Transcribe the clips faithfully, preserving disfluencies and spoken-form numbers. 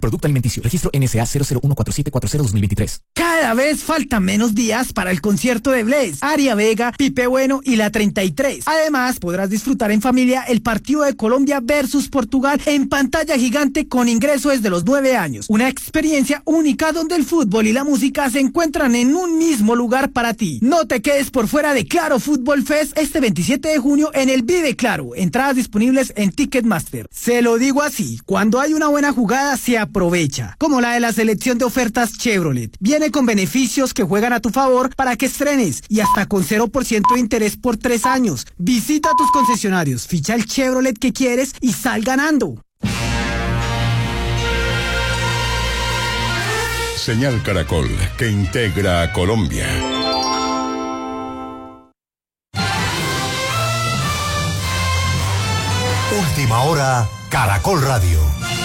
Producto alimenticio. Registro N S A cero cero uno cuatro siete cuatro cero dos mil veintitrés. Cada vez faltan menos días para el concierto de Blaze, Aria Vega, Pipe Bueno y la treinta y tres. Además, podrás disfrutar en familia el partido de Colombia versus Portugal en pantalla gigante con ingreso desde los nueve años. Una experiencia única donde el fútbol y la música se encuentran en un mismo lugar para ti. No te quedes por fuera de Claro Fútbol Fest este veintisiete de junio en el Vive Claro. Entradas disponibles en Ticketmaster. Se lo digo así, cuando hay una buena jugada se aprovecha. Como la de la selección de ofertas Chevrolet. Viene con beneficios que juegan a tu favor para que estrenes y hasta con cero por ciento de interés por tres años. Visita tus concesionarios, ficha el Chevrolet que quieres y sal ganando. Señal Caracol, que integra a Colombia. Última hora, Caracol Radio.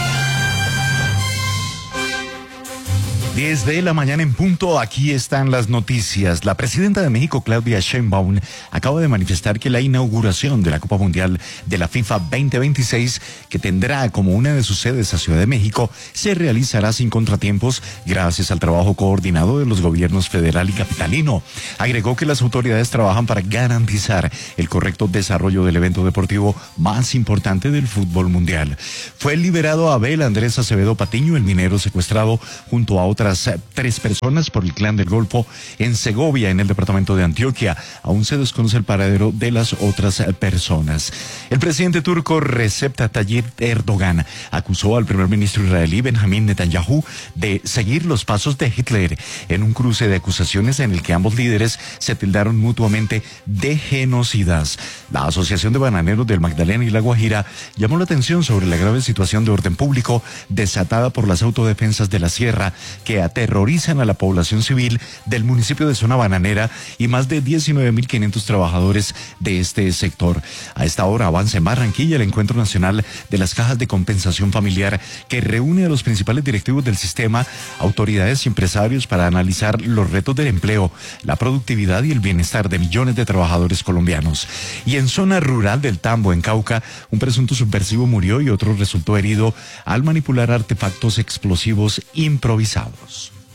diez de la mañana en punto, aquí están las noticias. La presidenta de México, Claudia Sheinbaum, acaba de manifestar que la inauguración de la Copa Mundial de la FIFA veinte veintiséis, que tendrá como una de sus sedes a Ciudad de México, se realizará sin contratiempos gracias al trabajo coordinado de los gobiernos federal y capitalino. Agregó que las autoridades trabajan para garantizar el correcto desarrollo del evento deportivo más importante del fútbol mundial. Fue liberado Abel Andrés Acevedo Patiño, el minero secuestrado junto a otras tres personas por el Clan del Golfo en Segovia, en el departamento de Antioquia. Aún se desconoce el paradero de las otras personas. El presidente turco Recep Tayyip Erdogan acusó al primer ministro israelí Benjamín Netanyahu de seguir los pasos de Hitler en un cruce de acusaciones en el que ambos líderes se tildaron mutuamente de genocidas. La Asociación de Bananeros del Magdalena y La Guajira llamó la atención sobre la grave situación de orden público desatada por las autodefensas de la Sierra, que aterrorizan a la población civil del municipio de Zona Bananera y más de diecinueve mil quinientos trabajadores de este sector. A esta hora avanza en Barranquilla el Encuentro Nacional de las Cajas de Compensación Familiar, que reúne a los principales directivos del sistema, autoridades y empresarios para analizar los retos del empleo, la productividad y el bienestar de millones de trabajadores colombianos. Y en zona rural del Tambo, en Cauca, un presunto subversivo murió y otro resultó herido al manipular artefactos explosivos improvisados.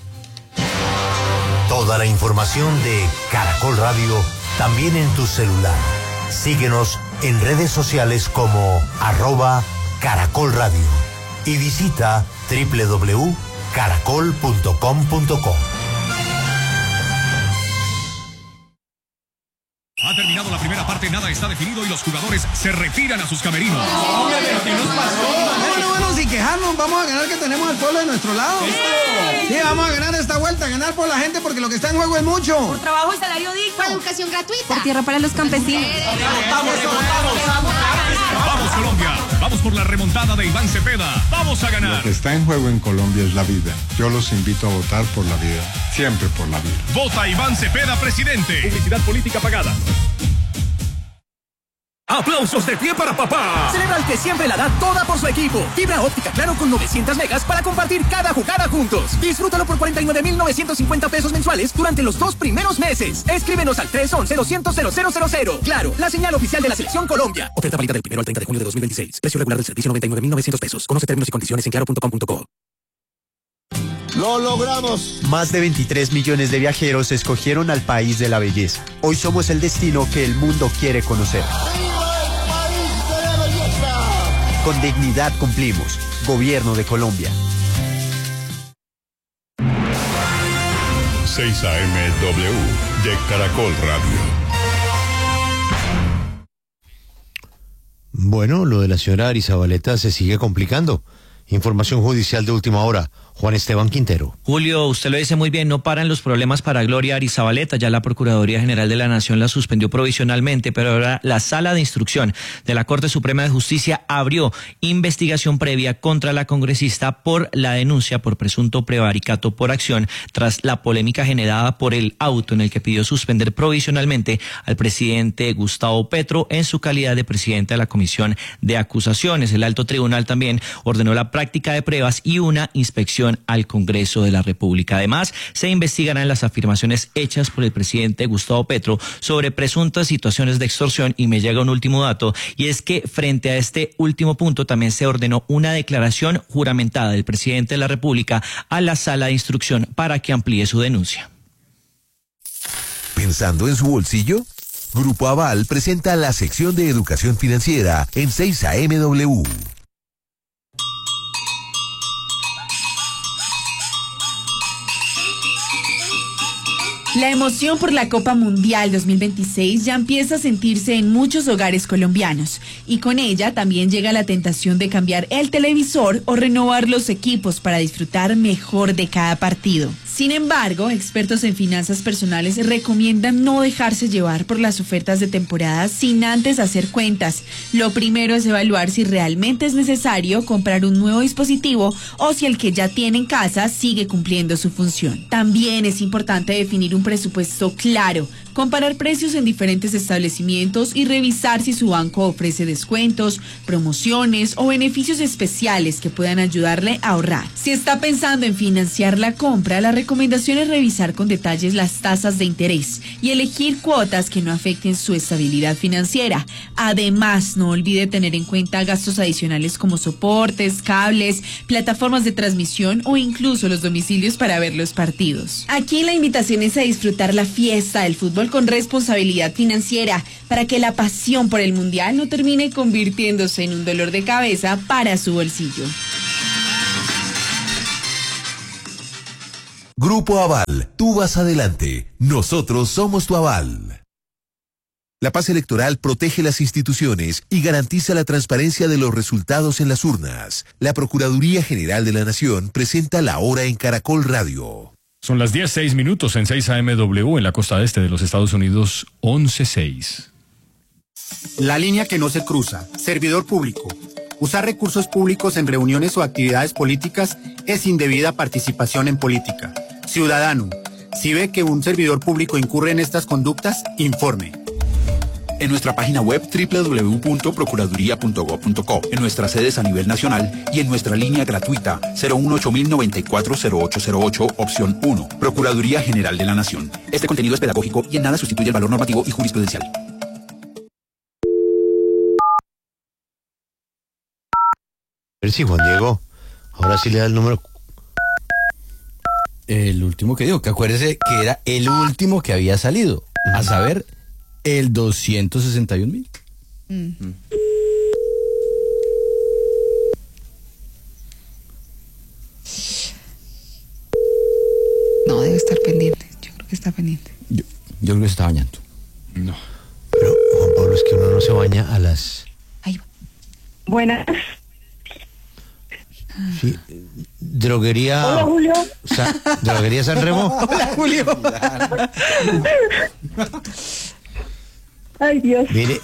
Toda la información de Caracol Radio también en tu celular. Síguenos en redes sociales como arroba Caracol Radio y visita doble u doble u doble u punto caracol punto com punto co. Ha terminado la primera parte, nada está definido y los jugadores se retiran a sus camerinos. Hombre, pero ¿qué nos pasó? Bueno, bueno, sin quejarnos, vamos a ganar, que tenemos al pueblo de nuestro lado. ¡Sí! Sí, vamos a ganar esta vuelta, ganar por la gente, porque lo que está en juego es mucho. Por trabajo y salario digno. Por educación gratuita. Por tierra para los campesinos. ¡Vamos, vamos! ¡Vamos, Colombia! ¡Vamos por la remontada de Iván Cepeda! ¡Vamos a ganar! Lo que está en juego en Colombia es la vida. Yo los invito a votar por la vida. Siempre por la vida. Vota Iván Cepeda, presidente. Publicidad política pagada. ¡Aplausos de pie para papá! Celebra el que siempre la da toda por su equipo. Fibra óptica Claro con novecientas megas para compartir cada jugada juntos. Disfrútalo por cuarenta y nueve mil novecientos cincuenta pesos mensuales durante los dos primeros meses. Escríbenos al tres once, doscientos, cero cero cero cero. Claro, la señal oficial de la Selección Colombia. Oferta válida del primero al treinta de junio de dos mil veintiséis. Precio regular del servicio noventa y nueve mil novecientos pesos. Conoce términos y condiciones en claro punto com punto co. ¡Lo logramos! Más de veintitrés millones de viajeros escogieron al país de la belleza. Hoy somos el destino que el mundo quiere conocer. Con dignidad cumplimos. Gobierno de Colombia. seis A M W de Caracol Radio. Bueno, lo de la señora Arizabaleta se sigue complicando. Información judicial de última hora. Juan Esteban Quintero. Julio, usted lo dice muy bien, no paran los problemas para Gloria Arizabaleta. Ya la Procuraduría General de la Nación la suspendió provisionalmente, pero ahora la Sala de Instrucción de la Corte Suprema de Justicia abrió investigación previa contra la congresista por la denuncia por presunto prevaricato por acción tras la polémica generada por el auto en el que pidió suspender provisionalmente al presidente Gustavo Petro en su calidad de presidente de la Comisión de Acusaciones. El alto tribunal también ordenó la práctica de pruebas y una inspección información al Congreso de la República. Además, se investigarán las afirmaciones hechas por el presidente Gustavo Petro sobre presuntas situaciones de extorsión. Y me llega un último dato, y es que frente a este último punto también se ordenó una declaración juramentada del presidente de la República a la sala de instrucción para que amplíe su denuncia. ¿Pensando en su bolsillo? Grupo Aval presenta la sección de educación financiera en seis A M W. La emoción por la Copa Mundial dos mil veintiséis ya empieza a sentirse en muchos hogares colombianos, y con ella también llega la tentación de cambiar el televisor o renovar los equipos para disfrutar mejor de cada partido. Sin embargo, expertos en finanzas personales recomiendan no dejarse llevar por las ofertas de temporada sin antes hacer cuentas. Lo primero es evaluar si realmente es necesario comprar un nuevo dispositivo o si el que ya tiene en casa sigue cumpliendo su función. También es importante definir un presupuesto claro, comparar precios en diferentes establecimientos y revisar si su banco ofrece descuentos, promociones o beneficios especiales que puedan ayudarle a ahorrar. Si está pensando en financiar la compra, la recomendación es revisar con detalles las tasas de interés y elegir cuotas que no afecten su estabilidad financiera. Además, no olvide tener en cuenta gastos adicionales como soportes, cables, plataformas de transmisión o incluso los domicilios para ver los partidos. Aquí la invitación es a disfrutar la fiesta del fútbol con responsabilidad financiera para que la pasión por el mundial no termine convirtiéndose en un dolor de cabeza para su bolsillo. Grupo Aval, tú vas adelante, nosotros somos tu aval. La paz electoral protege las instituciones y garantiza la transparencia de los resultados en las urnas. La Procuraduría General de la Nación presenta La Hora en Caracol Radio. Son las diez seis minutos en seis A M W en la costa este de los Estados Unidos, once seis. La línea que no se cruza. Servidor público. Usar recursos públicos en reuniones o actividades políticas es indebida participación en política. Ciudadano, si ve que un servidor público incurre en estas conductas, informe. En nuestra página web doble u doble u doble u punto procuraduría punto gob punto co, en nuestras sedes a nivel nacional y en nuestra línea gratuita cero uno ocho mil noventa y cuatro cero ocho cero ocho, opción uno. Procuraduría General de la Nación. Este contenido es pedagógico y en nada sustituye el valor normativo y jurisprudencial. A ver si Juan Diego, ahora sí le da el número. El último que digo, que acuérdese que era el último que había salido, a saber, el doscientos sesenta y un mil. Mm. No, debe estar pendiente. Yo creo que está pendiente. Yo, yo creo que se está bañando. No. Pero, Juan Pablo, es que uno no se baña a las... Ahí va. Buenas. Sí. Droguería... Hola, Julio. Sa... ¿Droguería San Remo? Hola, Julio. Ay, Dios. Mire,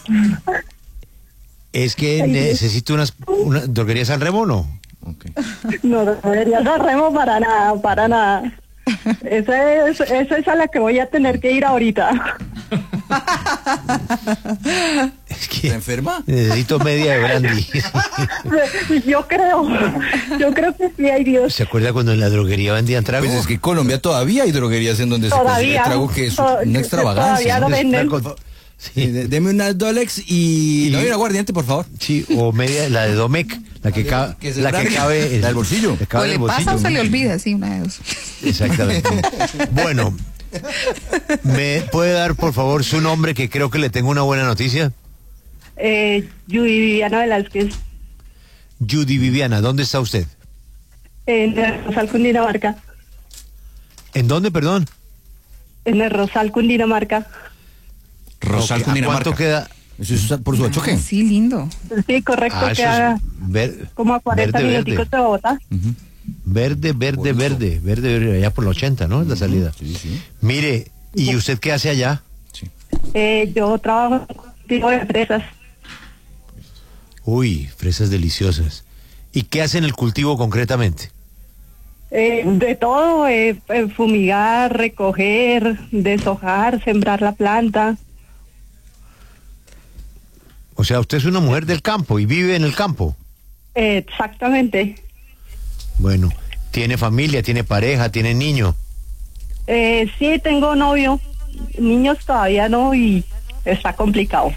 es que Ay, necesito unas... Una... ¿Droguería San Remo o no? Okay. No, droguería San Remo para nada, para nada. Esa es, esa es a la que voy a tener que ir ahorita. Es que ¿Está enferma? Necesito media de brandy. Yo creo, yo creo que sí, ay Dios. ¿Se acuerda cuando en la droguería vendían trago? Pues es que en Colombia todavía hay droguerías en donde Todavía, se consigue trago, que es to- una extravagancia. todavía lo venden. Sí, de- deme una Dolex y... No, y un aguardiente, por favor. Sí, o media, la de Domec, la que, ca... Que la que cabe... el bolsillo. que cabe O en le el bolsillo. pasa o se le olvida, sí, una de dos. Exactamente. Bueno, ¿me puede dar, por favor, su nombre, que creo que le tengo una buena noticia? Eh, Judy Viviana Velázquez, Judy Viviana, ¿dónde está usted? en el Rosal, Cundinamarca. ¿En dónde, perdón? En el Rosal, Cundinamarca. Rosal, Ok, ¿a Cundinamarca. cuánto queda? ¿Eso es por su ocho qué? Sí, lindo. Sí, correcto, Ah, eso queda es ver- como a cuarenta verde, minuticos verde. de Bogotá. Verde, verde, verde, verde, verde, allá por la ochenta, ¿no? Es la salida. Sí, sí. Mire, ¿y usted qué hace allá? Eh, yo trabajo en un tipo de empresas. Uy, fresas deliciosas. ¿Y qué hace en el cultivo concretamente? Eh, de todo, eh, eh, fumigar, recoger, deshojar, sembrar la planta. O sea, usted es una mujer del campo y vive en el campo. Eh, exactamente. Bueno, ¿Tiene familia, tiene pareja, tiene niño? Eh, sí, tengo novio. Niños todavía no y está complicado.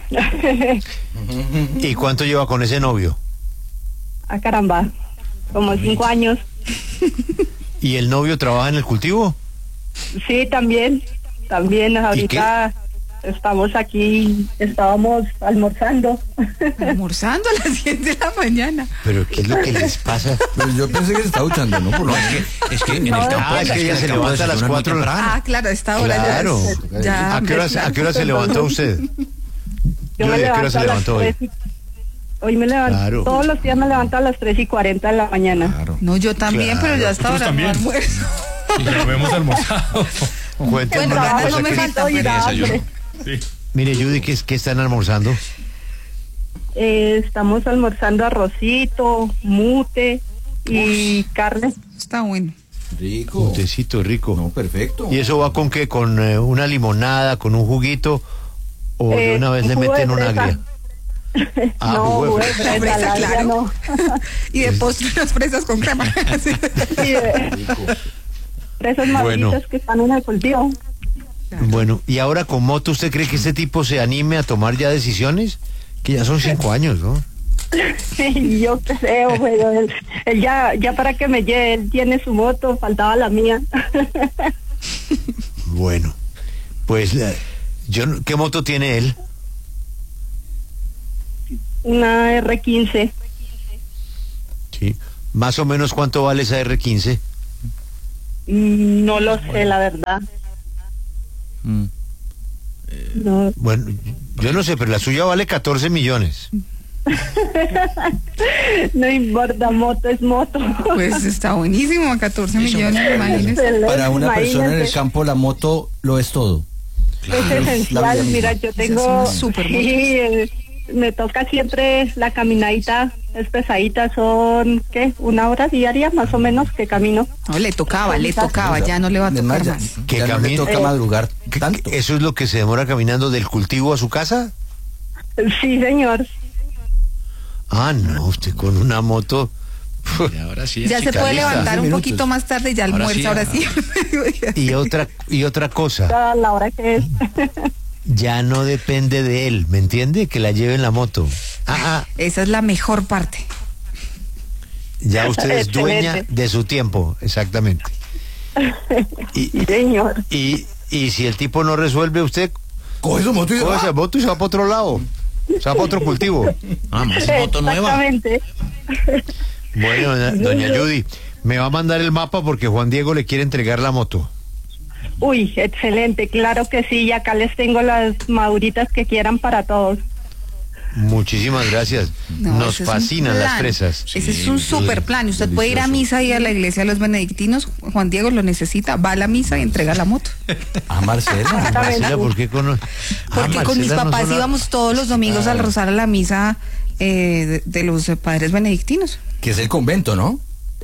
¿Y cuánto lleva con ese novio? Ah, caramba, como cinco años. ¿Y el novio trabaja en el cultivo? Sí, también, también ahorita estamos aquí, estábamos almorzando. Almorzando a las siete de la mañana. ¿Pero qué es lo que les pasa? Pues yo pensé que se estaba duchando, ¿no? Por lo es que, es que en No, el campo, no, es que ella se el campo levanta a las desayuna muy cuatro. temprano. Ah, claro, a esta hora Claro. ya. ya ¿A qué hora, ¿A qué hora se levantó usted? Yo me Judy, ¿a qué hora levanto se a las levantó hoy? tres y- Hoy me levanto, Claro. todos los días me levanto a las tres y cuarenta de la mañana. No, yo también, Claro. pero ya hasta ahora no almuerzo. Y ya lo hemos almorzado. Cuéntenme Bueno, una trabajo cosa no me que- falta, pero hambre. Sí. Mire, Judy, ¿qué, es- qué están almorzando? Eh, estamos almorzando arrocito, mute y carne. Está bueno. Rico. Un tecito rico. No, perfecto. ¿Y eso va con qué? ¿Con eh, una limonada, con un juguito? ¿O de Eh, una vez le jugo de meten una fresa. agria? Ah, no, jugo de jugo de fresa. fresa, Fresa, la agria claro. no. Y de postre las fresas con crema. Sí. Sí, de- fresas Bueno. maduritas que están en el cultivo. Bueno, y ahora con moto, ¿usted cree que este tipo se anime a tomar ya decisiones? Que ya son cinco años, ¿no? Sí, yo creo, pero él, él ya, ya para que me lleve, él tiene su moto, faltaba la mía. Bueno, pues, eh, yo, no- ¿qué moto tiene él? Una erre quince. Sí. Más o menos, ¿cuánto vale esa erre quince? Mm, No lo sé, la verdad. No. Bueno, yo no sé, pero la suya vale catorce millones. No importa, moto es moto. Pues está buenísimo, catorce millones, imagínese. Para una persona en el Imagínate. campo la moto lo es todo. Es La vida esencial, misma. mira, yo Esa es tengo, una super moto. sí, eh, me toca siempre la caminadita, es pesadita, son, ¿qué? Una hora diaria más o menos que camino. No, le tocaba, le tocaba, ya no le va a Además, tocar ya, más. Que ya no le camine. toca Eh, madrugar tanto. ¿Eso es lo que se demora caminando del cultivo a su casa? Sí, señor. Ah, no, usted con una moto. Y ahora sí. Ya se chica, puede lista. levantar un Minutos. poquito más tarde y ya Ahora almuerza, sí, ahora ah. sí. Y otra, y otra cosa, A la hora que es. ya no depende de él, ¿me entiende? Que la lleve en la moto. Ah, ah, Esa es la mejor parte. ya usted es dueña Excelente. de su tiempo, exactamente. Y, Sí, señor. y, y si el tipo no resuelve, usted Coge su moto y se coge va. esa moto y se va para otro lado. Se va para otro cultivo. Ah, más moto nueva. Exactamente. Bueno, doña, doña Judy, me va a mandar el mapa porque Juan Diego le quiere entregar la moto. Uy, excelente, claro que sí, y acá les tengo las maduritas que quieran para todos. Muchísimas gracias. No, Nos ese es un fascinan las plan. fresas. Ese es un super plan. Usted puede ir a delicioso. misa y a la iglesia de los benedictinos. Juan Diego lo necesita. Va a la misa y entrega la moto. Ah, Marcela. Marcela, ¿por qué con... Porque Ah, con mis Marcela no papás son la- íbamos todos los domingos al rozar a la misa eh, de, de los eh, padres benedictinos. Que es el convento, ¿no?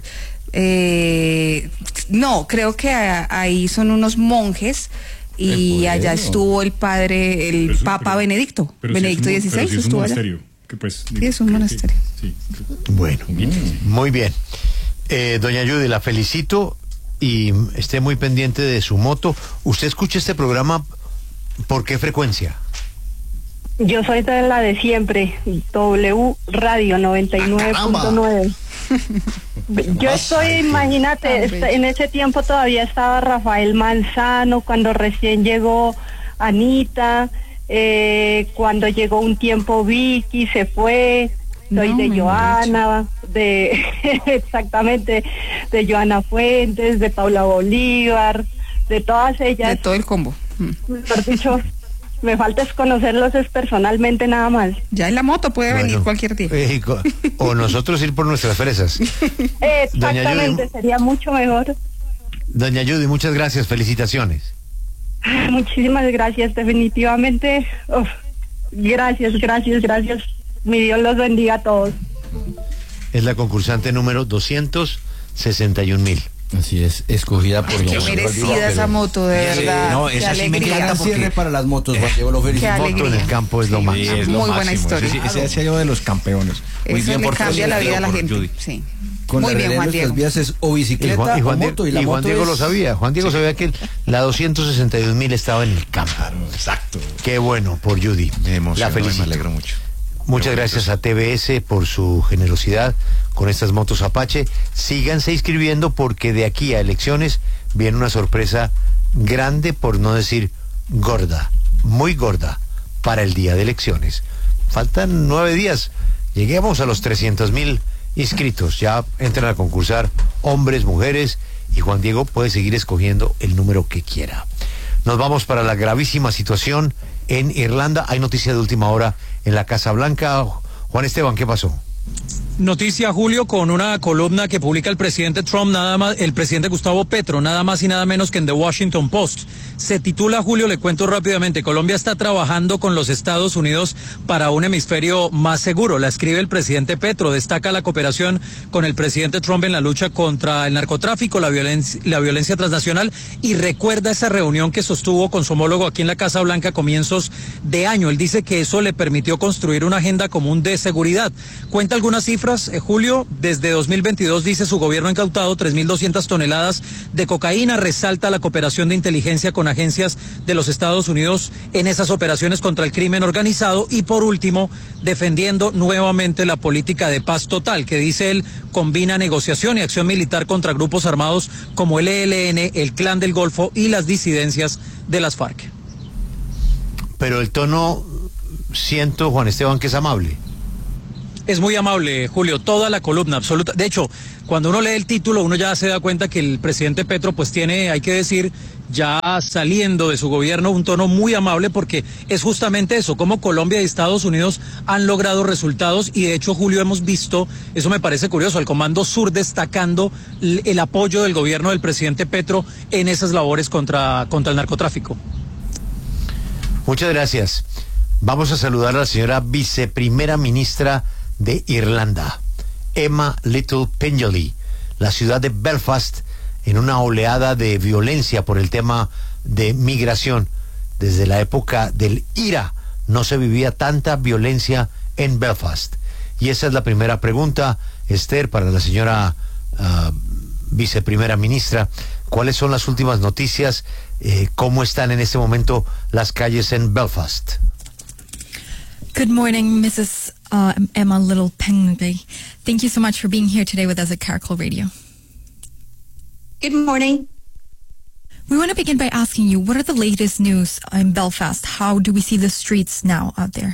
Eh, no, creo que a- ahí son unos monjes y Eh, allá bueno. estuvo el padre, el Pero es un- Papa pero- Benedicto. pero sí Benedicto es un- dieciséis pero sí es un estuvo allá. monasterio, que pues, Sí, es un creo que- monasterio. sí. Bueno, muy bien. Eh, doña Judy, la felicito y esté muy pendiente de su moto. ¿Usted escucha este programa por qué frecuencia? Yo soy de la de siempre, W Radio noventa y nueve punto nueve. Yo estoy, imagínate, est- en ese tiempo todavía estaba Rafael Manzano, cuando recién llegó Anita, eh, cuando llegó un tiempo Vicky, se fue, soy No, de me Joana, de, exactamente, de Joana Fuentes, de Paula Bolívar, de todas ellas. De todo el combo. Mm. Mejor dicho, me falta es conocerlos es personalmente nada más. Ya en la moto puede venir Bueno, cualquier día. eh, co- o nosotros ir por nuestras fresas. Exactamente, Judy. sería mucho mejor. Doña Judy, muchas gracias, felicitaciones. Muchísimas gracias, definitivamente. Uf, gracias, gracias, gracias. Mi Dios los bendiga a todos. Es la concursante número doscientos sesenta y un mil. Así es, escogida por Qué merecida esa moto, de verdad. No, Qué esa sí me alegría. encanta porque cierre para las motos, Juan Diego, lo felicito. Qué alegría. Moto en el campo es lo Sí, máximo. es muy buena historia. Ese, ese ha sido de los campeones. Muy Eso bien le por cambia la vida a la por gente. Judy. Sí. Con Muy la bien, realidad Juan de nuestras Diego. vías es o Y bicicleta Juan, y Juan o Diego, moto, y la y Juan moto Diego es... lo sabía. Juan Diego sabía que la doscientos sesenta y dos mil estaba en el campo. Exacto. Qué bueno por Judy. Me emocionó, La felicito. me alegro mucho. Muchas gracias a T B S por su generosidad con estas motos Apache. Síganse inscribiendo porque de aquí a elecciones viene una sorpresa grande, por no decir gorda, muy gorda, para el día de elecciones. Faltan nueve días. Lleguemos a los trescientos mil inscritos. Ya entran a concursar hombres, mujeres, y Juan Diego puede seguir escogiendo el número que quiera. Nos vamos para la gravísima situación en Irlanda. Hay noticia de última hora en la Casa Blanca. Juan Esteban, ¿qué pasó? Noticia, Julio, con una columna que publica el presidente Trump, nada más, el presidente Gustavo Petro, nada más y nada menos que en The Washington Post. Se titula, Julio, le cuento rápidamente, Colombia está trabajando con los Estados Unidos para un hemisferio más seguro. La escribe el presidente Petro, destaca la cooperación con el presidente Trump en la lucha contra el narcotráfico, la violencia, la violencia transnacional, y recuerda esa reunión que sostuvo con su homólogo aquí en la Casa Blanca a comienzos de año. Él dice que eso le permitió construir una agenda común de seguridad. Cuenta algunas cifras. Eh, Julio, desde dos mil veintidós dice su gobierno ha incautado tres mil doscientas toneladas de cocaína, resalta la cooperación de inteligencia con agencias de los Estados Unidos en esas operaciones contra el crimen organizado y por último, defendiendo nuevamente la política de paz total, que dice él combina negociación y acción militar contra grupos armados como el E L N, el Clan del Golfo y las disidencias de las FARC. Pero el tono, siento, Juan Esteban, que es amable. Es muy amable, Julio, toda la columna, absoluta. De hecho, cuando uno lee el título, uno ya se da cuenta que el presidente Petro, pues tiene, hay que decir, ya saliendo de su gobierno, un tono muy amable, porque es justamente eso, como Colombia y Estados Unidos han logrado resultados, y de hecho, Julio, hemos visto, eso me parece curioso, al Comando Sur destacando el, el apoyo del gobierno del presidente Petro en esas labores contra, contra el narcotráfico. Muchas gracias. Vamos a saludar a la señora viceprimera ministra de Irlanda, Emma Little Pengelly, la ciudad de Belfast, en una oleada de violencia por el tema de migración. Desde la época del I R A no se vivía tanta violencia en Belfast. Y esa es la primera pregunta, Esther, para la señora uh, viceprimera ministra. ¿Cuáles son las últimas noticias? Eh, ¿Cómo están en este momento las calles en Belfast? Good morning, Missus Uh, Emma Little Pengelly. Thank you so much for being here today with us at Caracol Radio. Good morning. We want to begin by asking you, what are the latest news in Belfast? How do we see the streets now out there?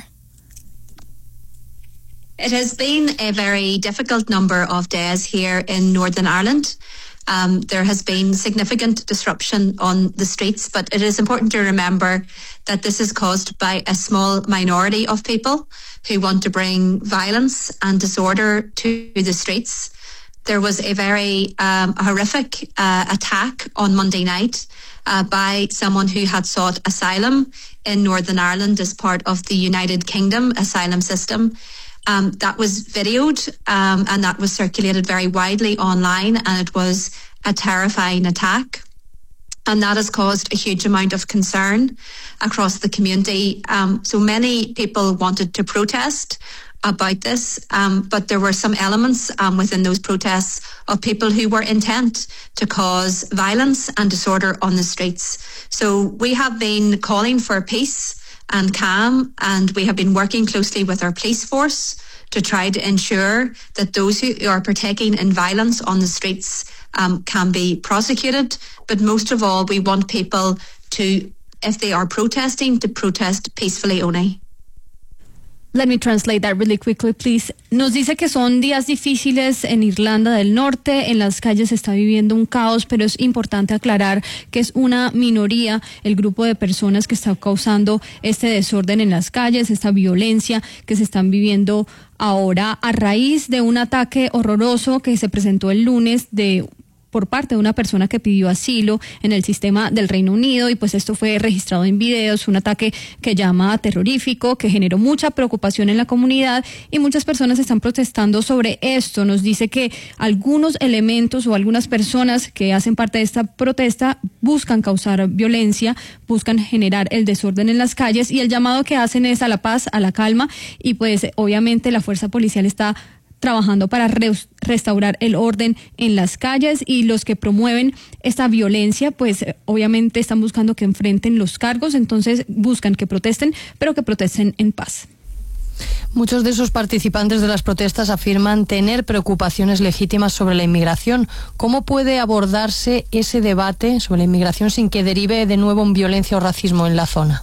It has been a very difficult number of days here in Northern Ireland. Um, there has been significant disruption on the streets, but it is important to remember that this is caused by a small minority of people who want to bring violence and disorder to the streets. There was a very um, horrific uh, attack on Monday night uh, by someone who had sought asylum in Northern Ireland as part of the United Kingdom asylum system. Um, that was videoed um, and that was circulated very widely online, and it was a terrifying attack. And that has caused a huge amount of concern across the community. Um, so many people wanted to protest about this, um, but there were some elements um, within those protests of people who were intent to cause violence and disorder on the streets. So we have been calling for peace and calm, and we have been working closely with our police force to try to ensure that those who are partaking in violence on the streets um, can be prosecuted. But most of all, we want people to, if they are protesting, to protest peacefully only. Let me translate that really quickly, please. Nos dice que son días difíciles en Irlanda del Norte, en las calles se está viviendo un caos, pero es importante aclarar que es una minoría el grupo de personas que está causando este desorden en las calles, esta violencia que se están viviendo ahora a raíz de un ataque horroroso que se presentó el lunes de por parte de una persona que pidió asilo en el sistema del Reino Unido, y pues esto fue registrado en videos, un ataque que llama terrorífico, que generó mucha preocupación en la comunidad y muchas personas están protestando sobre esto. Nos dice que algunos elementos o algunas personas que hacen parte de esta protesta buscan causar violencia, buscan generar el desorden en las calles, y el llamado que hacen es a la paz, a la calma, y pues obviamente la fuerza policial está trabajando para re- restaurar el orden en las calles, y los que promueven esta violencia pues obviamente están buscando que enfrenten los cargos, entonces buscan que protesten, pero que protesten en paz. Muchos de esos participantes de las protestas afirman tener preocupaciones legítimas sobre la inmigración. ¿Cómo puede abordarse ese debate sobre la inmigración sin que derive de nuevo en violencia o racismo en la zona?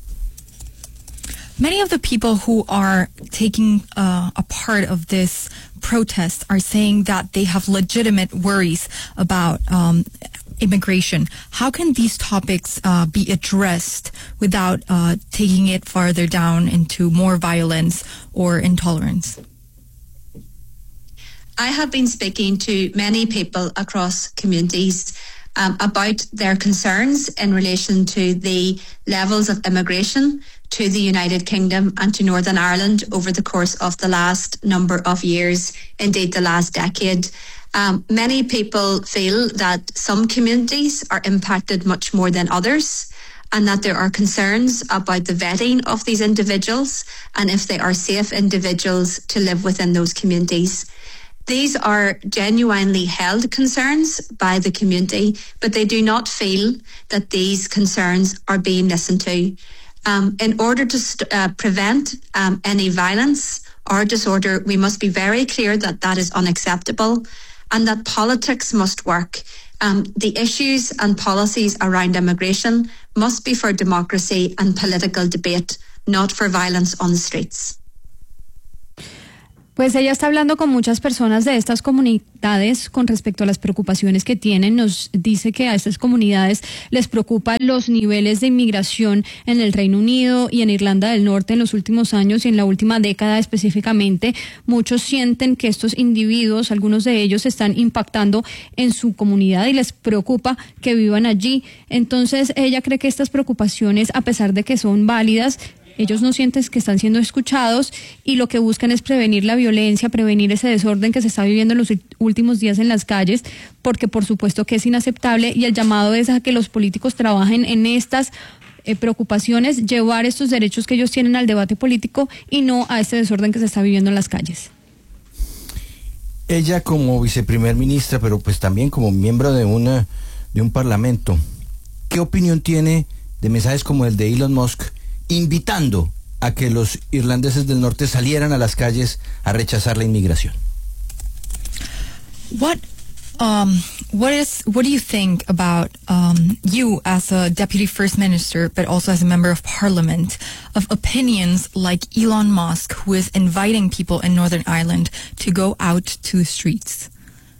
Many of the people who are taking uh, a part of this protest are saying that they have legitimate worries about um, immigration. How can these topics uh, be addressed without uh, taking it farther down into more violence or intolerance? I have been speaking to many people across communities um, about their concerns in relation to the levels of immigration to the United Kingdom and to Northern Ireland over the course of the last number of years, indeed the last decade. Um, many people feel that some communities are impacted much more than others, and that there are concerns about the vetting of these individuals and if they are safe individuals to live within those communities. These are genuinely held concerns by the community, but they do not feel that these concerns are being listened to. Um, in order to st- uh, prevent um, any violence or disorder, we must be very clear that that is unacceptable and that politics must work. Um, the issues and policies around immigration must be for democracy and political debate, not for violence on the streets. Pues ella está hablando con muchas personas de estas comunidades con respecto a las preocupaciones que tienen. Nos dice que a estas comunidades les preocupan los niveles de inmigración en el Reino Unido y en Irlanda del Norte en los últimos años y en la última década específicamente. Muchos sienten que estos individuos, algunos de ellos, están impactando en su comunidad y les preocupa que vivan allí. Entonces ella cree que estas preocupaciones, a pesar de que son válidas, ellos no sienten que están siendo escuchados y lo que buscan es prevenir la violencia, prevenir ese desorden que se está viviendo en los últimos días en las calles, porque por supuesto que es inaceptable, y el llamado es a que los políticos trabajen en estas eh, preocupaciones, llevar estos derechos que ellos tienen al debate político y no a este desorden que se está viviendo en las calles. Ella como viceprimer ministra, pero pues también como miembro de una de un parlamento, ¿qué opinión tiene de mensajes como el de Elon Musk invitando a que los irlandeses del norte salieran a las calles a rechazar la inmigración? What um what is what do you think about um you as a deputy first minister but also as a member of parliament of opinions like Elon Musk, who is inviting people in Northern Ireland to go out to the streets?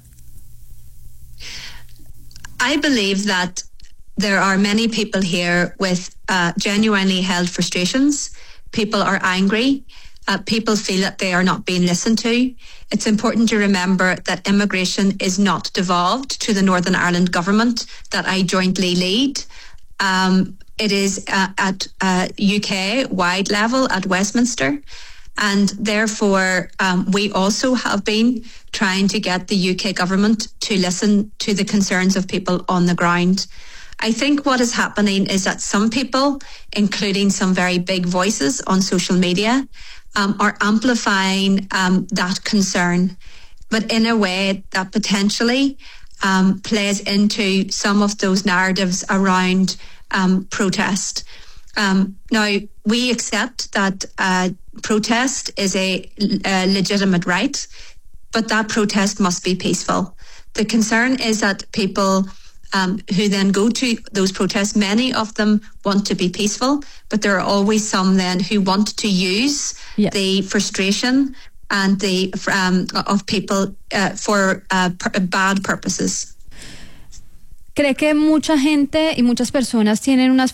I believe that there are many people here with uh, genuinely held frustrations. People are angry. Uh, people feel that they are not being listened to. It's important to remember that immigration is not devolved to the Northern Ireland government that I jointly lead. Um, it is uh, at uh, U K-wide level at Westminster. And therefore, um, we also have been trying to get the U K government to listen to the concerns of people on the ground. I think what is happening is that some people, including some very big voices on social media, um, are amplifying um, that concern, but in a way that potentially um, plays into some of those narratives around um, protest. Um, now, we accept that uh, protest is a, a legitimate right, but that protest must be peaceful. The concern is that people Um, who then go to those protests, many of them want to be peaceful, but there are always some then who want to use yes. the frustration and the um, of people uh, for uh, per- bad purposes. Cree que mucha gente y muchas personas tienen unas fru-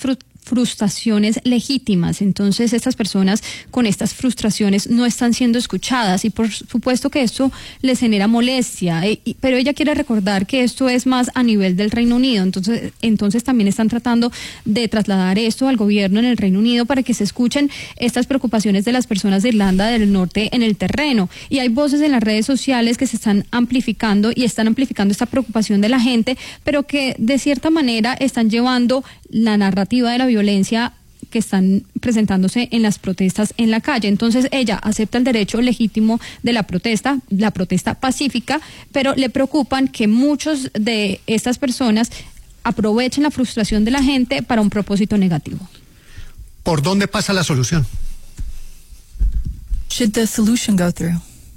frustraciones legítimas. Entonces, estas personas con estas frustraciones no están siendo escuchadas y por supuesto que esto les genera molestia, eh, y, pero ella quiere recordar que esto es más a nivel del Reino Unido. Entonces, entonces también están tratando de trasladar esto al gobierno en el Reino Unido para que se escuchen estas preocupaciones de las personas de Irlanda del Norte en el terreno. Y hay voces en las redes sociales que se están amplificando y están amplificando esta preocupación de la gente, pero que de cierta manera están llevando la narrativa de la violencia que están presentándose en las protestas en la calle. Entonces ella acepta el derecho legítimo de la protesta, la protesta pacífica, pero le preocupan que muchos de estas personas aprovechen la frustración de la gente para un propósito negativo. ¿Por dónde pasa la solución? Should the solution go through?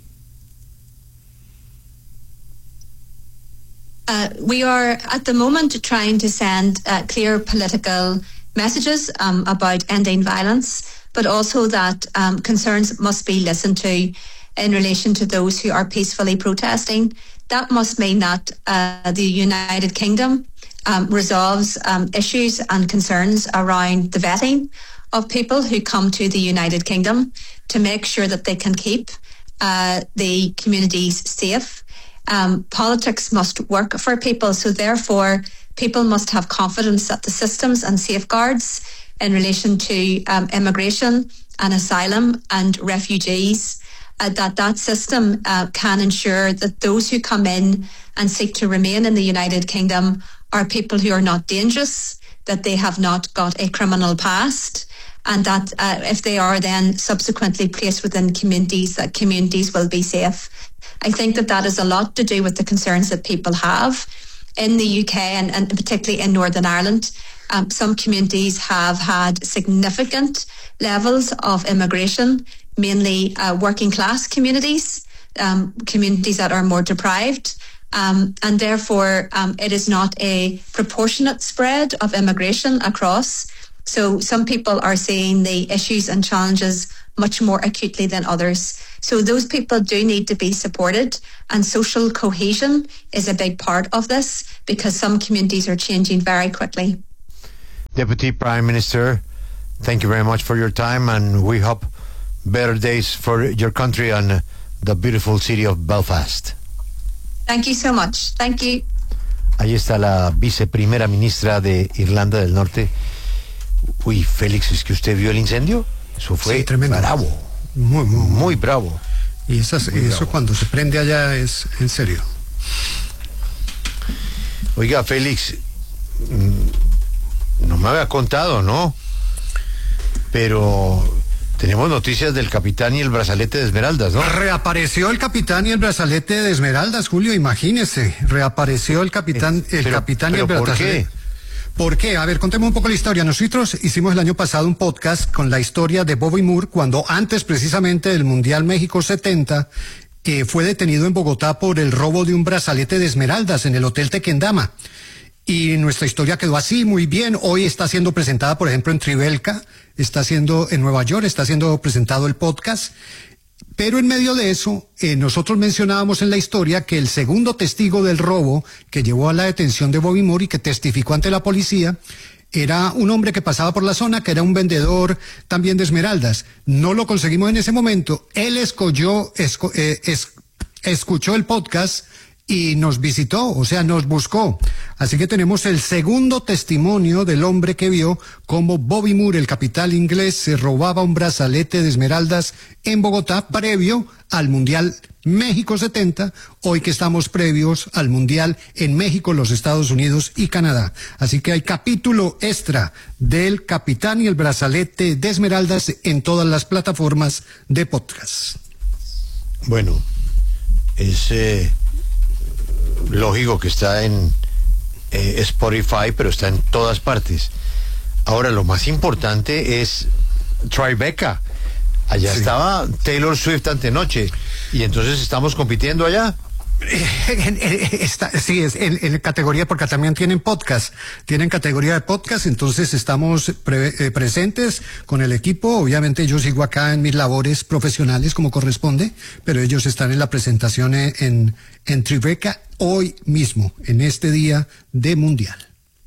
Uh, we are at the moment trying to send uh, clear political messages um, about ending violence, but also that um, concerns must be listened to in relation to those who are peacefully protesting. That must mean that uh, the United Kingdom um, resolves um, issues and concerns around the vetting of people who come to the United Kingdom to make sure that they can keep uh, the communities safe. Um, politics must work for people, so therefore people must have confidence that the systems and safeguards in relation to um, immigration and asylum and refugees, uh, that that system uh, can ensure that those who come in and seek to remain in the United Kingdom are people who are not dangerous, that they have not got a criminal past, and that uh, if they are then subsequently placed within communities, that communities will be safe. I think that that is a lot to do with the concerns that people have in the U K and, and particularly in Northern Ireland. Um, some communities have had significant levels of immigration, mainly uh, working class communities, um, communities that are more deprived. Um, and therefore, um, it is not a proportionate spread of immigration across. So some people are seeing the issues and challenges much more acutely than others. So those people do need to be supported, and social cohesion is a big part of this because some communities are changing very quickly. Deputy Prime Minister, thank you very much for your time, and we hope better days for your country and the beautiful city of Belfast. Thank you so much. Thank you. Ahí está la viceprimera ministra de Irlanda del Norte. Uy, Félix, ¿es que usted vio el incendio? Eso fue sí, tremendo. Bravo. Muy, muy, muy, muy bravo. Y esas, muy eso bravo. Cuando se prende allá es en serio. Oiga, Félix, no me había contado, ¿no? Pero tenemos noticias del capitán y el brazalete de Esmeraldas, ¿no? Reapareció el capitán y el brazalete de Esmeraldas, Julio, imagínese. Reapareció el capitán, el pero, capitán pero y el brazalete. ¿por qué? ¿Por qué? A ver, contemos un poco la historia. Nosotros hicimos el año pasado un podcast con la historia de Bobby Moore, cuando antes precisamente del Mundial México setenta, eh, fue detenido en Bogotá por el robo de un brazalete de Esmeraldas en el Hotel Tequendama. Y nuestra historia quedó así, muy bien. Hoy está siendo presentada, por ejemplo, en Tribeca, está siendo en Nueva York, está siendo presentado el podcast. Pero en medio de eso, eh, nosotros mencionábamos en la historia que el segundo testigo del robo que llevó a la detención de Bobby Moore y que testificó ante la policía era un hombre que pasaba por la zona, que era un vendedor también de esmeraldas. No lo conseguimos en ese momento. Él escogió, esco, eh, es, escuchó el podcast y nos visitó, o sea, nos buscó. Así que tenemos el segundo testimonio del hombre que vio cómo Bobby Moore, el capitán inglés, se robaba un brazalete de esmeraldas en Bogotá previo al Mundial México setenta, hoy que estamos previos al Mundial en México, los Estados Unidos y Canadá. Así que hay capítulo extra del capitán y el brazalete de esmeraldas en todas las plataformas de podcast. Bueno, es... Eh... lógico que está en eh, Spotify, pero está en todas partes. Ahora, lo más importante es Tribeca. Allá sí. Estaba Taylor Swift antenoche, y entonces estamos compitiendo allá. Está, sí, es en, en categoría, porque también tienen podcast, tienen categoría de podcast, entonces estamos pre, eh, presentes con el equipo. Obviamente yo sigo acá en mis labores profesionales como corresponde, pero ellos están en la presentación en, en, en Tribeca hoy mismo, en este día de Mundial.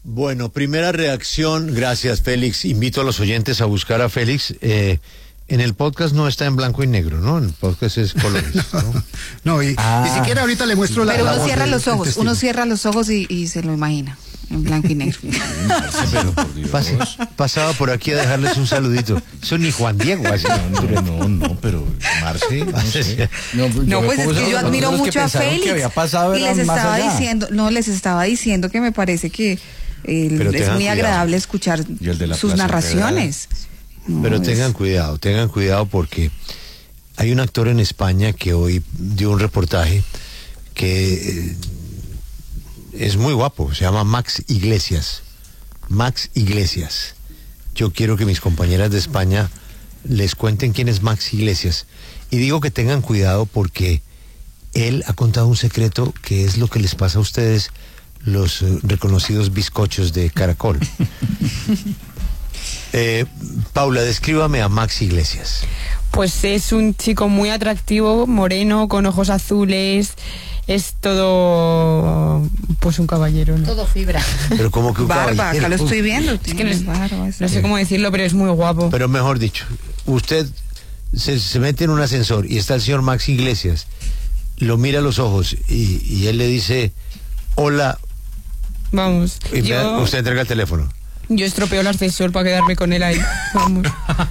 Bueno, primera reacción, gracias Félix. Invito a los oyentes a buscar a Félix. Eh, en el podcast no está en blanco y negro, ¿no? En el podcast es colores, ¿no? No, y ah. ni siquiera ahorita le muestro la... Pero uno la cierra de, los ojos, uno cierra los ojos y, y se lo imagina, en blanco y negro. Pero, Pas, pasaba por aquí a dejarles un saludito. Eso ni Juan Diego así. No, no, no, no, pero Marce, no sé. No, no pues es que yo admiro mucho a Félix y les estaba diciendo, no, les estaba diciendo que me parece que eh, es muy agradable escuchar sus narraciones. No, pero tengan es... cuidado, tengan cuidado porque hay un actor en España que hoy dio un reportaje que eh, es muy guapo, se llama Max Iglesias. Max Iglesias. Yo quiero que mis compañeras de España les cuenten quién es Max Iglesias. Y digo que tengan cuidado porque él ha contado un secreto que es lo que les pasa a ustedes, los uh, reconocidos bizcochos de Caracol. Eh, Paula, descríbame a Max Iglesias. Pues es un chico muy atractivo, moreno, con ojos azules, es todo, pues un caballero, ¿no? Todo fibra. Pero como que un barba, caballero. acá lo estoy viendo. Es que no, es, barba, no sé cómo decirlo, pero es muy guapo. Pero mejor dicho, usted se, se mete en un ascensor y está el señor Max Iglesias, lo mira a los ojos y, y él le dice, hola. Vamos. Y yo... usted entrega el teléfono. Yo estropeo el ascensor para quedarme con él ahí. Vamos.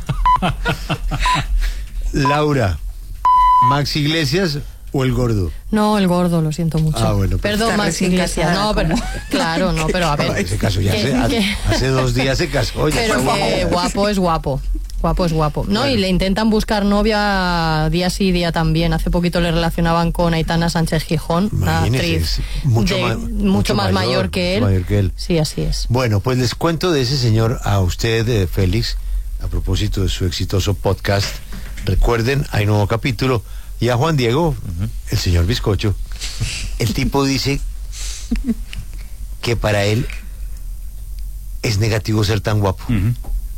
Laura, ¿Max Iglesias o el gordo? No, el gordo, lo siento mucho. Ah, bueno. Perdón, Max Iglesias. No, pero claro, no, pero a ver. Ese caso ya que, hace, que, hace dos días se casó. Ya pero que guapo es guapo. Guapo es guapo. No, bueno. Y le intentan buscar novia día sí, día también. Hace poquito le relacionaban con Aitana Sánchez Gijón, una actriz mucho, de, ma mucho, mucho más mayor, mayor, que él. mayor que él. Sí, así es. Bueno, pues les cuento de ese señor a usted, eh, Félix, a propósito de su exitoso podcast. Recuerden, hay nuevo capítulo. Y a Juan Diego, uh-huh. el señor Bizcocho, el tipo dice que para él es negativo ser tan guapo. Uh-huh.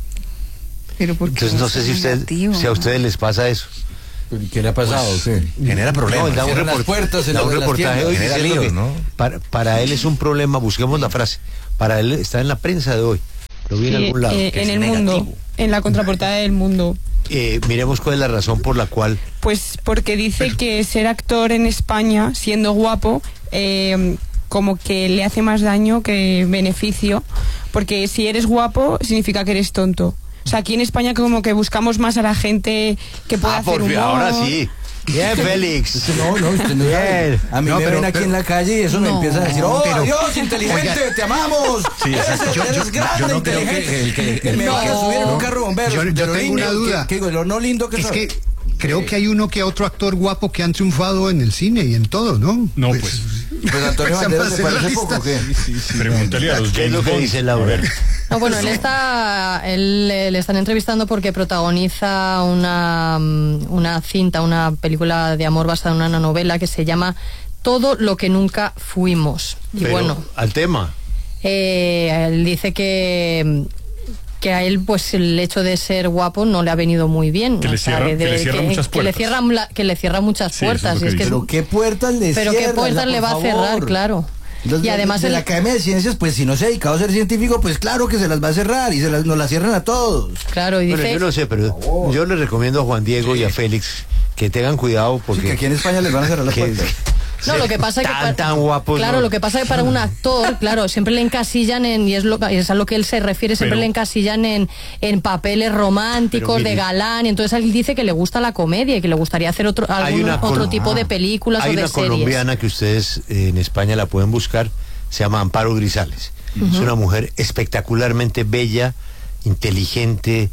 Pero ¿por qué? Entonces no sé si, usted, si a ustedes les pasa eso. ¿Qué le ha pasado? Pues, sí. Genera problemas. No, da un, report, puertas, da un reportaje hoy genera lío, que ¿no? para, para él es un problema, busquemos la frase, para él está en la prensa de hoy, lo vi sí, en algún lado. Eh, en el negativo. Mundo, en la contraportada del Mundo. Eh, miremos cuál es la razón por la cual. Pues porque dice que ser actor en España, siendo guapo, eh, como que le hace más daño que beneficio, porque si eres guapo significa que eres tonto. O sea, aquí en España como que buscamos más a la gente que pueda ah, hacer por humor. Ahora sí. Bien, Félix. No, no, usted no Bien. A mí no, me pero, ven aquí pero, en la calle y eso no, me empieza a decir, ¡oh, pero, Dios, inteligente, oiga, te amamos! Sí, eres, yo, eres yo, grande, yo no inteligente. Creo que, el, que, que, el, me no, va a subir en un carro bombero. Yo, yo tengo una duda. Que, que, lo no lindo que es soy. que creo que hay uno que otro actor guapo que han triunfado en el cine y en todo, ¿no? No, pues. Pues, pues Antonio Banderas se parece poco, ¿qué? Sí, sí, Pregúntale a los ¿Qué es lo que dice Laura? No, bueno, él está, él le están entrevistando porque protagoniza una, una cinta, una película de amor basada en una novela que se llama Todo lo que nunca fuimos. Y pero, bueno, al tema. Eh, él dice que que a él pues el hecho de ser guapo no le ha venido muy bien. Que le cierra, de, que le cierra que, muchas que puertas. le cierra, que le cierra muchas sí, puertas. Es es que pero qué puertas le pero cierra. Pero qué puertas le va a cerrar, claro. Los, y además de el... la Academia de Ciencias, pues si no se ha dedicado a ser científico, pues claro que se las va a cerrar y se las, nos las cierran a todos. Claro, y dice... Bueno, yo no sé, pero yo les recomiendo a Juan Diego y a Félix que tengan cuidado porque... Sí, que aquí en España les van a cerrar las puertas. No, lo que pasa es que tan, para, tan guapos, claro, no. lo que pasa es que para un actor, claro, siempre le encasillan en, y es, lo, es a lo que él se refiere, siempre pero, le encasillan en, en papeles románticos, de galán, y entonces él dice que le gusta la comedia y que le gustaría hacer otro, algún, otro tipo de películas o de series. Hay una colombiana que ustedes eh, en España la pueden buscar, se llama Amparo Grisales. Uh-huh. Es una mujer espectacularmente bella, inteligente,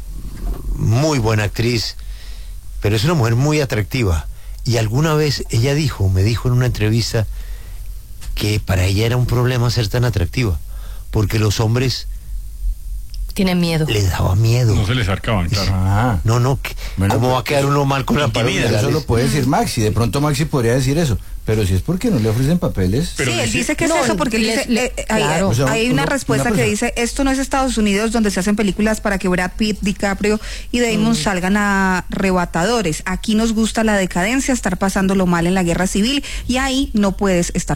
muy buena actriz, pero es una mujer muy atractiva. Y alguna vez ella dijo, me dijo en una entrevista, que para ella era un problema ser tan atractiva, porque los hombres tienen miedo. Le daba miedo. No se les arcaban, claro. Ah. No, no, bueno, ¿cómo va a quedar uno mal con la palabra? Eso lo puede decir Maxi, de pronto Maxi podría decir eso. Pero si es porque no le ofrecen papeles. Pero sí, él dice que no, es eso porque él dice, le, eh, hay, claro. o sea, hay una uno, respuesta una que dice, esto no es Estados Unidos donde se hacen películas para que Brad Pitt, DiCaprio y Damon mm. salgan a arrebatadores. Aquí nos gusta la decadencia, estar pasándolo mal en la guerra civil y ahí no puedes estar guapo.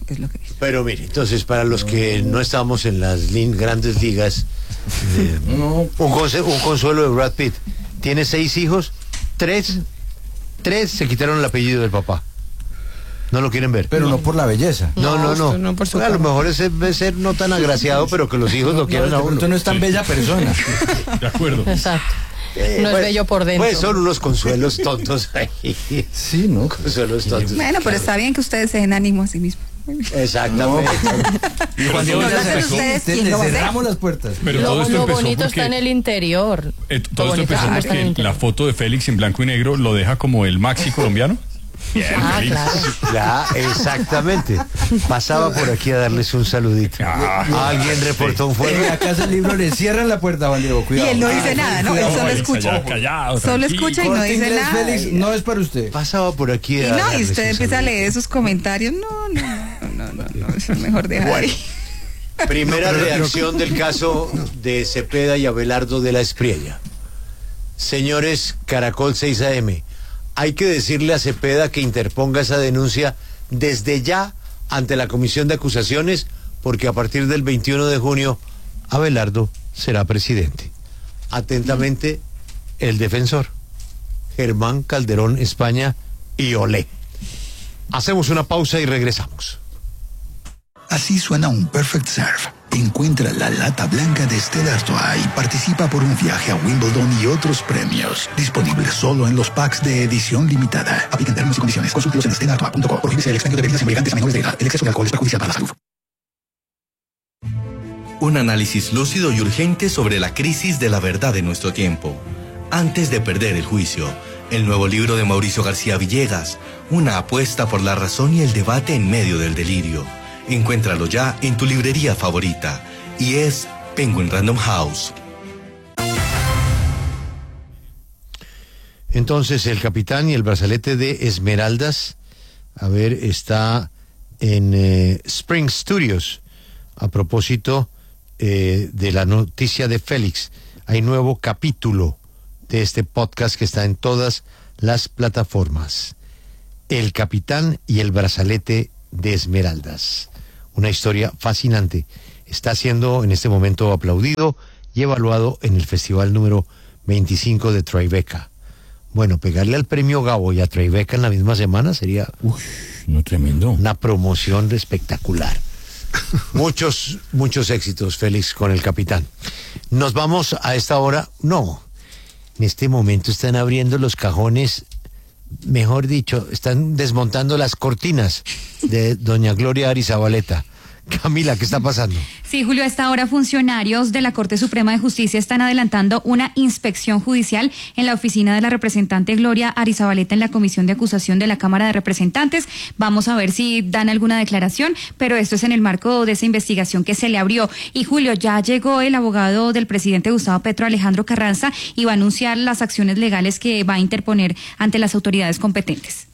es lo que dice. Pero mire, entonces para los que no estamos en las lin- grandes ligas, eh, un, conse- un consuelo de Brad Pitt. Tiene seis hijos, tres, tres se quitaron el apellido del papá. No lo quieren ver. Pero no, no por la belleza. No, no, no. no por su a lo mejor es ser, ser no tan agraciado, pero que los hijos lo quieran no, a uno. no es tan sí. bella persona. De acuerdo. Exacto. Eh, no pues, es bello por dentro. Pues son unos consuelos tontos ahí. Sí, ¿no? Consuelos tontos. Bueno, pero está bien que ustedes se den ánimo a sí mismos. Exactamente. No. Y Juan Diego no, ya no se sé dejó, ustedes usted quién le lo va a cerramos hacer. las puertas. Pero lo todo esto lo empezó bonito porque, está en el interior. eh, todo Lo esto bonito empezó está en el porque interior. la foto de Félix en blanco y negro lo deja como el maxi colombiano. Bien, Ah, Félix. claro. Ya, exactamente. Pasaba por aquí a darles un saludito. Ah, Alguien reportó un En fuego. la casa del libro le cierran la puerta, Juan Diego, Y cuidado. él no dice Ah, nada, ¿no? Él cuidado, solo Félix. escucha. Allá, callado, Solo tranquilo. escucha y no Corte dice inglés, nada. Félix, no es para usted. Pasaba por aquí a Y no, y darles usted un empieza a saludito. leer esos comentarios. No, no, no, no, no, no, eso es mejor dejar Bueno. ahí. Primera No, pero- reacción del caso de Cepeda y Abelardo de la Espriella. Señores Caracol seis A M, hay que decirle a Cepeda que interponga esa denuncia desde ya ante la Comisión de Acusaciones, porque a partir del veintiuno de junio Abelardo será presidente. Atentamente, el defensor, Germán Calderón España y Olé. Hacemos una pausa y regresamos. Así suena un Perfect Serve. Encuentra la lata blanca de Stella Artois y participa por un viaje a Wimbledon y otros premios. Disponible solo en los packs de edición limitada. Aplican términos y condiciones. Consúltelos en stella artois punto com. Prohíbese el expendio de bebidas embriagantes a menores de edad. El exceso de alcohol es perjudicial para la salud. Un análisis lúcido y urgente sobre la crisis de la verdad de nuestro tiempo. Antes de perder el juicio. El nuevo libro de Mauricio García Villegas. Una apuesta por la razón y el debate en medio del delirio. Encuéntralo ya en tu librería favorita. Y es Penguin Random House. Entonces, el capitán y el brazalete de Esmeraldas, a ver, está en eh, Spring Studios, a propósito eh, de la noticia de Félix. Hay nuevo capítulo de este podcast que está en todas las plataformas. El capitán y el brazalete de Esmeraldas. Una historia fascinante. Está siendo en este momento aplaudido y evaluado en el festival número veinticinco de Tribeca. Bueno, pegarle al premio Gabo y a Tribeca en la misma semana sería Uf, no tremendo. Una promoción espectacular. Muchos, muchos éxitos, Félix, con el capitán. Nos vamos a esta hora. No, en este momento están abriendo los cajones, mejor dicho, están desmontando las cortinas de doña Gloria Arizabaleta. Camila, ¿qué está pasando? Sí, Julio, a esta hora funcionarios de la Corte Suprema de Justicia están adelantando una inspección judicial en la oficina de la representante Gloria Arizabaleta en la Comisión de Acusación de la Cámara de Representantes. Vamos a ver si dan alguna declaración, pero esto es en el marco de esa investigación que se le abrió. Y Julio, ya llegó el abogado del presidente Gustavo Petro, Alejandro Carranza, y va a anunciar las acciones legales que va a interponer ante las autoridades competentes.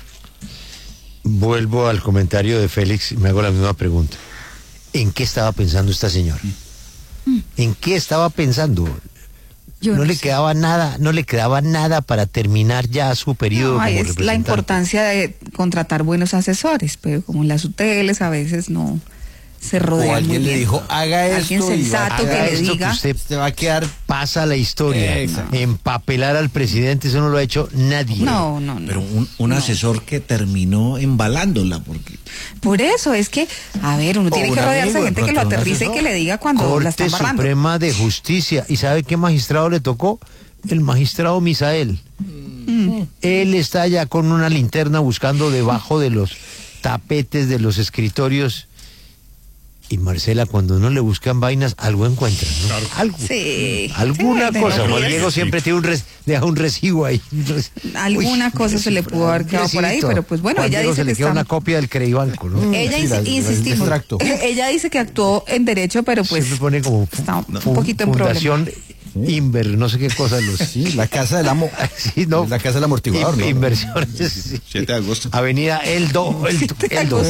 Vuelvo al comentario de Félix y me hago la misma pregunta. ¿En qué estaba pensando esta señora? ¿En qué estaba pensando? Yo no no le sé. quedaba nada, no le quedaba nada para terminar ya su periodo No, como es representante. la importancia de contratar buenos asesores, pero como en las U T Ls a veces no se rodean O alguien muy le bien. dijo, haga esto. Alguien y sensato haga que le esto diga. usted te va a quedar. Pasa la historia. Exacto. Empapelar al presidente, eso no lo ha hecho nadie. No, no, no. Pero un, un asesor que terminó embalándola, porque Por eso es que, a ver, uno O tiene un que rodearse amigo, de de gente que lo pronto, un aterrice y asesor. que le diga cuando la Corte está embarrando. Suprema de Justicia. ¿Y sabe qué magistrado le tocó? El magistrado Misael. Mm. Él está allá con una linterna buscando debajo de los tapetes de los escritorios. Y Marcela, cuando no le buscan vainas, algo encuentra, ¿no? Algo. Sí. Alguna Sí, cosa. de Juan lo Diego que- siempre tiene un res- deja un residuo ahí. un res- Alguna Uy, cosa se le pudo haber quedado por ahí, Recibito. pero pues bueno, Juan ella Diego dice se le que queda está- una copia del Creibanco, ¿no? Ella Sí, insi- la- la- el insistimos. extracto. Ella dice que actuó en derecho, pero pues Siempre pone como está un fu- poquito en fundación problema. Inver, no sé qué cosa. Los... Sí, la casa del amo. Sí, no. La casa del amortiguador, In- ¿no? Inversiones. sí. siete de agosto. Avenida Eldo. Eldo. Eldo.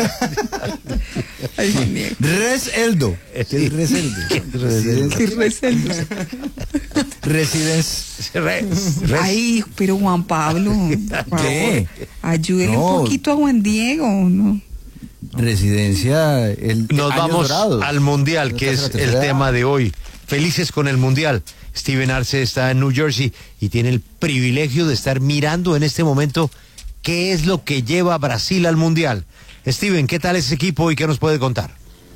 Res Eldo. ¿Qué es Res Eldo? Residence. Residence. Ay, pero Juan Pablo, por ¿Qué? favor, ayúdenle No. un poquito a Juan Diego, ¿no? residencia. El, Nos vamos dorados. al Mundial, que es el tema de hoy. Felices con el Mundial. Steven Arce está en New Jersey y tiene el privilegio de estar mirando en este momento qué es lo que lleva a Brasil al Mundial. Steven, ¿qué tal ese equipo y qué nos puede contar?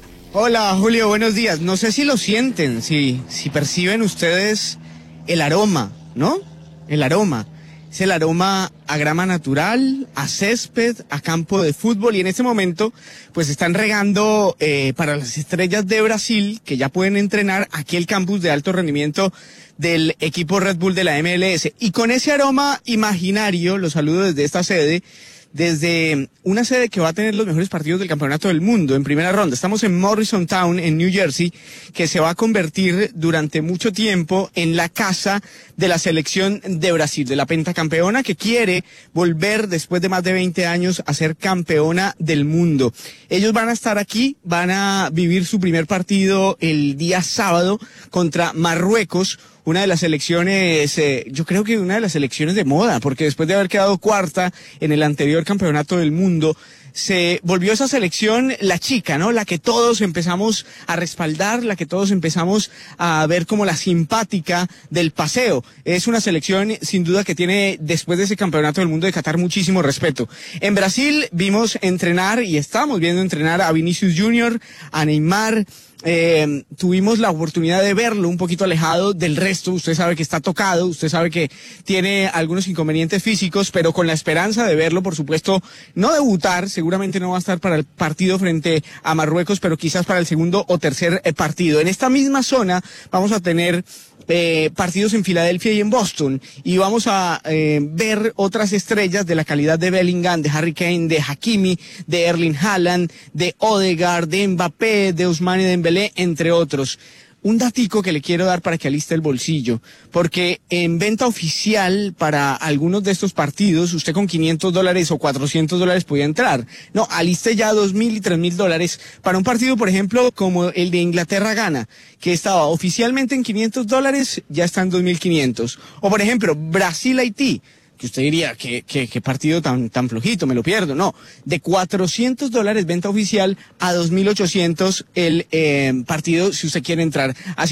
Hola Julio, buenos días. No sé si lo sienten, si, si perciben ustedes el aroma, ¿no? El aroma. Es el aroma a grama natural, a césped, a campo de fútbol, y en este momento pues están regando eh, para las estrellas de Brasil, que ya pueden entrenar aquí el campus de alto rendimiento del equipo Red Bull de la M L S. Y con ese aroma imaginario, los saludo desde esta sede, desde una sede que va a tener los mejores partidos del campeonato del mundo en primera ronda. Estamos en Morrison Town, en New Jersey, que se va a convertir durante mucho tiempo en la casa de la selección de Brasil, de la pentacampeona que quiere volver después de más de veinte años a ser campeona del mundo. Ellos van a estar aquí, van a vivir su primer partido el día sábado contra Marruecos, una de las selecciones, eh, yo creo que una de las selecciones de moda, porque después de haber quedado cuarta en el anterior campeonato del mundo, se volvió esa selección la chica, ¿no? La que todos empezamos a respaldar, la que todos empezamos a ver como la simpática del paseo. Es una selección sin duda que tiene, después de ese campeonato del mundo de Qatar, muchísimo respeto. En Brasil vimos entrenar y estamos viendo entrenar a Vinicius Junior, a Neymar. Eh, tuvimos la oportunidad de verlo un poquito alejado del resto. Usted sabe que está tocado, usted sabe que tiene algunos inconvenientes físicos, pero con la esperanza de verlo, por supuesto, no debutar, seguramente no va a estar para el partido frente a Marruecos, pero quizás para el segundo o tercer eh, partido. En esta misma zona vamos a tener Eh, partidos en Filadelfia y en Boston, y vamos a eh, ver otras estrellas de la calidad de Bellingham, de Harry Kane, de Hakimi, de Erling Haaland, de Odegaard, de Mbappé, de Ousmane Dembélé, entre otros. Un datico que le quiero dar para que aliste el bolsillo, porque en venta oficial para algunos de estos partidos, usted con quinientos dólares o cuatrocientos dólares podía entrar. No, aliste ya dos mil y tres mil dólares para un partido, por ejemplo, como el de Inglaterra-Ghana, que estaba oficialmente en quinientos dólares, ya está en dos mil quinientos. O por ejemplo, Brasil-Haití, que usted diría, ¿qué, qué, qué partido tan, tan flojito, me lo pierdo? No, de cuatrocientos dólares venta oficial a dos mil ochocientos el eh, partido si usted quiere entrar. Así